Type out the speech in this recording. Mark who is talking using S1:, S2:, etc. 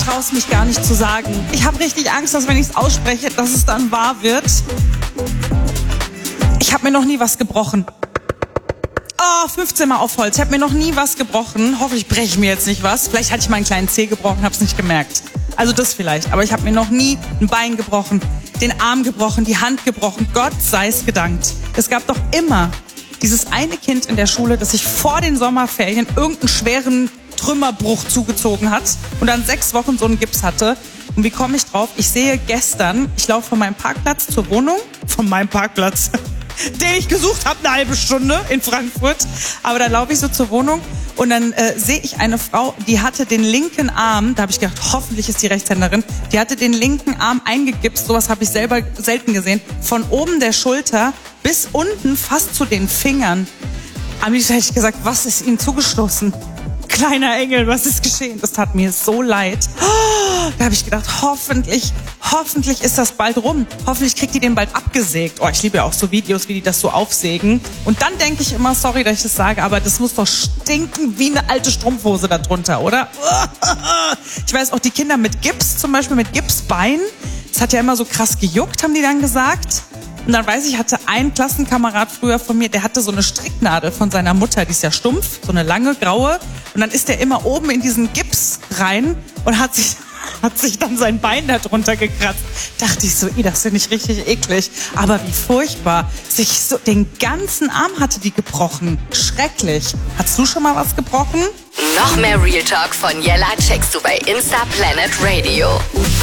S1: traue es mich gar nicht zu sagen. Ich habe richtig Angst, dass wenn ich es ausspreche, dass es dann wahr wird. Ich habe mir noch nie was gebrochen. 15 Mal auf Holz. Ich habe mir noch nie was gebrochen. Hoffentlich breche ich mir jetzt nicht was. Vielleicht hatte ich meinen kleinen Zeh gebrochen, habe es nicht gemerkt. Also das vielleicht. Aber ich habe mir noch nie ein Bein gebrochen, den Arm gebrochen, die Hand gebrochen. Gott sei es gedankt. Es gab doch immer dieses eine Kind in der Schule, das sich vor den Sommerferien irgendeinen schweren Trümmerbruch zugezogen hat und dann 6 Wochen so einen Gips hatte. Und wie komme ich drauf? Ich sehe gestern, ich laufe von meinem Parkplatz zur Wohnung, von meinem Parkplatz, den ich gesucht habe, eine halbe Stunde in Frankfurt. Aber dann laufe ich so zur Wohnung und dann sehe ich eine Frau, die hatte den linken Arm, da habe ich gedacht, hoffentlich ist die Rechtshänderin, die hatte den linken Arm eingegipst, sowas habe ich selber selten gesehen, von oben der Schulter bis unten fast zu den Fingern. Am liebsten hätte ich gesagt, was ist Ihnen zugestoßen? Kleiner Engel, was ist geschehen? Das tat mir so leid. Da habe ich gedacht, hoffentlich ist das bald rum. Hoffentlich kriegt die den bald abgesägt. Oh, ich liebe ja auch so Videos, wie die das so aufsägen. Und dann denke ich immer, sorry, dass ich das sage, aber das muss doch stinken wie eine alte Strumpfhose da drunter, oder? Ich weiß auch, die Kinder mit Gips, zum Beispiel mit Gipsbein, das hat ja immer so krass gejuckt, haben die dann gesagt. Und dann weiß ich, hatte ein Klassenkamerad früher von mir, der hatte so eine Stricknadel von seiner Mutter, die ist ja stumpf, so eine lange, graue. Und dann ist der immer oben in diesen Gips rein und hat sich dann sein Bein da drunter gekratzt. Dachte ich so, das finde ich richtig eklig. Aber wie furchtbar. Den ganzen Arm hatte die gebrochen. Schrecklich. Hast du schon mal was gebrochen?
S2: Noch mehr Real Talk von Jella checkst du bei Insta Planet Radio.